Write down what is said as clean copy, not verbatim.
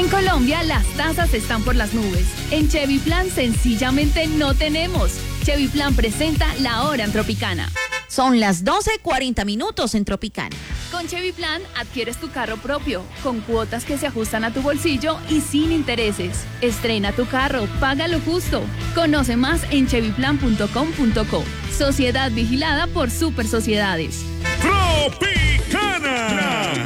En Colombia, las tasas están por las nubes. En Chevy Plan, sencillamente no tenemos. Chevy Plan presenta La Hora en Tropicana. Son las 12:40 en Tropicana. Con Chevy Plan adquieres tu carro propio, con cuotas que se ajustan a tu bolsillo y sin intereses. Estrena tu carro, paga lo justo. Conoce más en chevyplan.com.co. Sociedad vigilada por Super Sociedades.